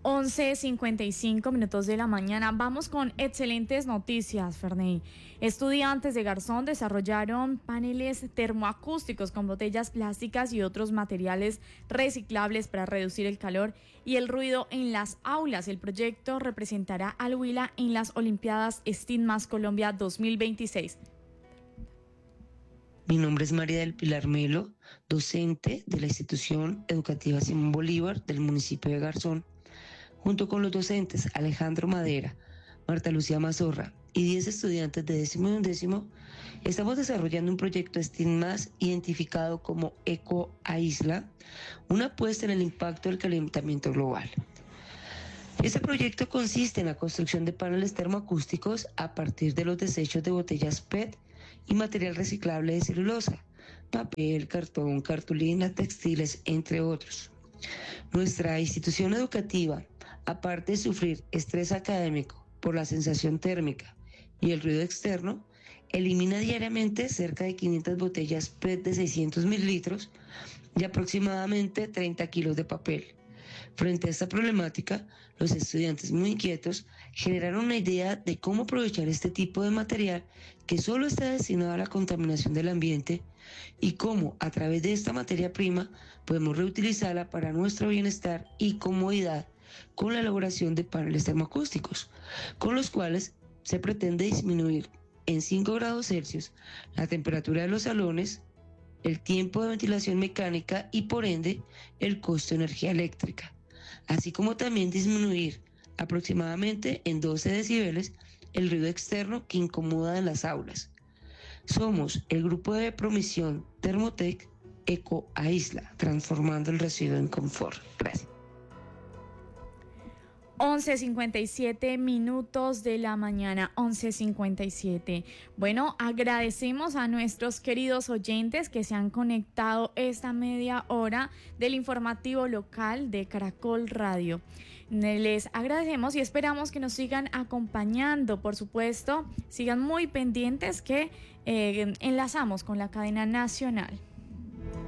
11:55 de la mañana. Vamos con excelentes noticias, Ferney. Estudiantes de Garzón desarrollaron paneles termoacústicos con botellas plásticas y otros materiales reciclables para reducir el calor y el ruido en las aulas. El proyecto representará al Huila en las Olimpiadas STEAM Más Colombia 2026. Mi nombre es María del Pilar Melo, docente de la institución educativa Simón Bolívar del municipio de Garzón. Junto con los docentes Alejandro Madera, Marta Lucía Mazorra y 10 estudiantes de 10º y 11º, estamos desarrollando un proyecto STEAM Más identificado como Eco a Isla, una apuesta en el impacto del calentamiento global. Este proyecto consiste en la construcción de paneles termoacústicos a partir de los desechos de botellas PET y material reciclable de celulosa, papel, cartón, cartulina, textiles, entre otros. Nuestra institución educativa, aparte de sufrir estrés académico por la sensación térmica y el ruido externo, elimina diariamente cerca de 500 botellas PET de 600 mililitros y aproximadamente 30 kilos de papel. Frente a esta problemática, los estudiantes muy inquietos generaron una idea de cómo aprovechar este tipo de material que solo está destinado a la contaminación del ambiente y cómo a través de esta materia prima podemos reutilizarla para nuestro bienestar y comodidad con la elaboración de paneles termoacústicos, con los cuales se pretende disminuir en 5 grados Celsius la temperatura de los salones, el tiempo de ventilación mecánica y por ende el costo de energía eléctrica, así como también disminuir aproximadamente en 12 decibeles el ruido externo que incomoda en las aulas. Somos el grupo de promoción Thermotec Eco a Isla, transformando el residuo en confort. Gracias. 11:57 de la mañana, 11:57. Bueno, agradecemos a nuestros queridos oyentes que se han conectado esta media hora del informativo local de Caracol Radio. Les agradecemos y esperamos que nos sigan acompañando, por supuesto, sigan muy pendientes que enlazamos con la cadena nacional.